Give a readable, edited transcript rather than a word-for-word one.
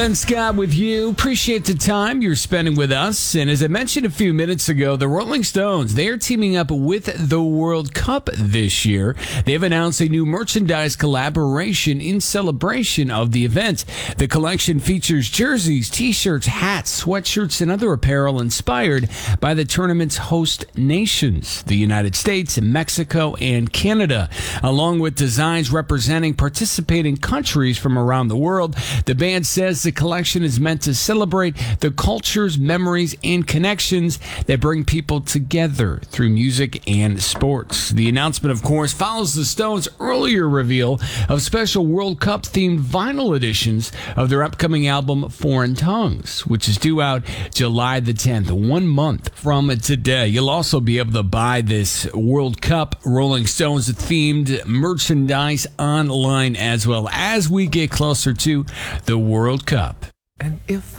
And Scott with you. Appreciate the time you're spending with us. And as I mentioned a few minutes ago, the Rolling Stones, they are teaming up with the World Cup this year. They've announced a new merchandise collaboration in celebration of the event. The collection features jerseys, t-shirts, hats, sweatshirts, and other apparel inspired by the tournament's host nations, the United States, Mexico, and Canada, along with designs representing participating countries from around the world. The band says the collection is meant to celebrate the cultures, memories, and connections that bring people together through music and sports. The announcement, of course, follows the Stones' earlier reveal of special World Cup-themed vinyl editions of their upcoming album, Foreign Tongues, which is due out July the 10th, 1 month from today. You'll also be able to buy this World Cup Rolling Stones-themed merchandise online as well as we get closer to the World Cup. And if